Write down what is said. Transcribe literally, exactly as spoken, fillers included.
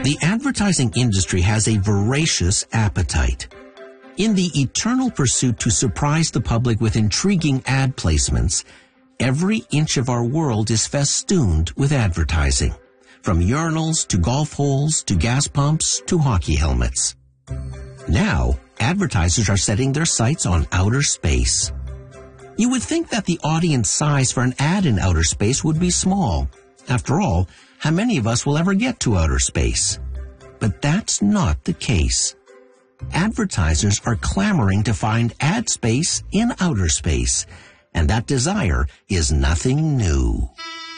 The advertising industry has a voracious appetite. In the eternal pursuit to surprise the public with intriguing ad placements, every inch of our world is festooned with advertising, from urinals to golf holes to gas pumps to hockey helmets. Now, advertisers are setting their sights on outer space. You would think that the audience size for an ad in outer space would be small. After all, how many of us will ever get to outer space? But that's not the case. Advertisers are clamoring to find ad space in outer space, and that desire is nothing new.